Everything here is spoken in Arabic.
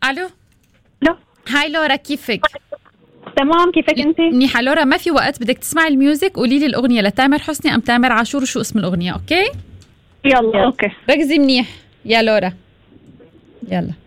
الو. لا هاي لورا، كيفك؟ تمام، كيفك انت؟ منيحة لورا. ما في وقت، بدك تسمعي الميوزك، قولي لي الأغنية لتامر حسني أم تامر عاشور وشو اسم الأغنية. أوكي يلا اوكي. ركزي منيح يا لورا. يلا.